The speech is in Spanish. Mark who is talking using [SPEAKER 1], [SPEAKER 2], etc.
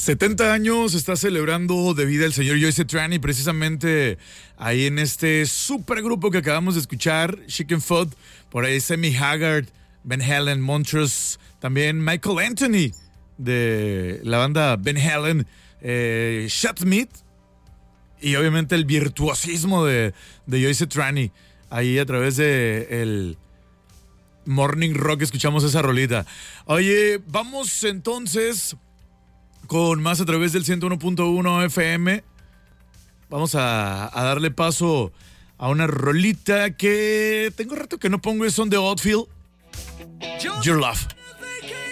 [SPEAKER 1] 70 años está celebrando de vida el señor Joey Satriani, precisamente ahí en este supergrupo que acabamos de escuchar, Chicken Foot, por ahí Sammy Hagar, Van Halen, Montrose, también Michael Anthony de la banda Van Halen, Chad Smith y obviamente el virtuosismo de Joey Satriani ahí a través de el Morning Rock escuchamos esa rolita. Oye, vamos entonces con más a través del 101.1 FM. Vamos a darle paso a una rolita que tengo rato que no pongo, es On The Outfield, Your Love.